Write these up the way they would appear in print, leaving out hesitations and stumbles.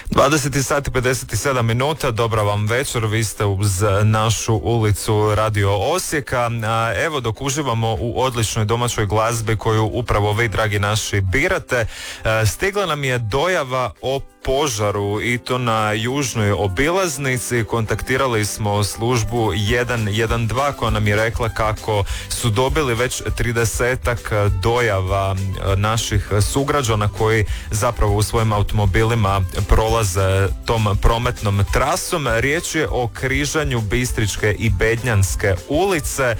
20 sati 57 minuta, dobra vam večer, vi ste uz našu ulicu Radio Osijeka. Evo, dok uživamo u odličnoj domaćoj glazbi koju upravo vi, dragi naši, birate, stigla nam je dojava o požaru i to na južnoj obilaznici. Kontaktirali smo službu 112 koja nam je rekla kako su dobili već 30-ak dojava naših sugrađana koji zapravo u svojim automobilima prolaze tom prometnom trasom. Riječ je o križanju Bistričke i Bednjanske ulice.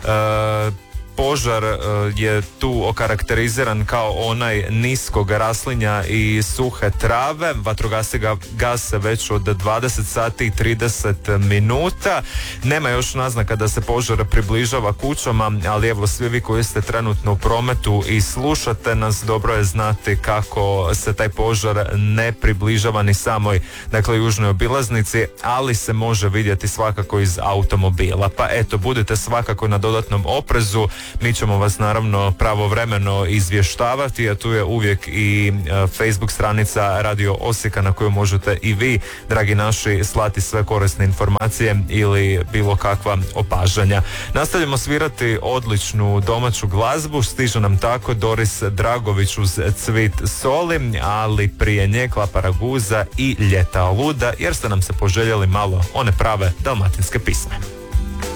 Požar je tu okarakteriziran kao onaj niskog raslinja i suhe trave. Vatrogasci ga gase već od 20 sati i 30 minuta. Nema još naznaka da se požar približava kućama, ali evo, svi vi koji ste trenutno u prometu i slušate nas, dobro je znati kako se taj požar ne približava ni samoj, dakle, južnoj obilaznici, ali se može vidjeti svakako iz automobila. Pa eto, budite svakako na dodatnom oprezu. Mi ćemo vas naravno pravovremeno izvještavati, a tu je uvijek i Facebook stranica Radio Osijeka na koju možete i vi, dragi naši, slati sve korisne informacije ili bilo kakva opažanja. Nastavljamo svirati odličnu domaću glazbu, stiže nam tako Doris Dragović uz Cvit soli, ali prije nje Klapa Raguza i Ljeta luda, jer ste nam se poželjeli malo one prave dalmatinske pisme.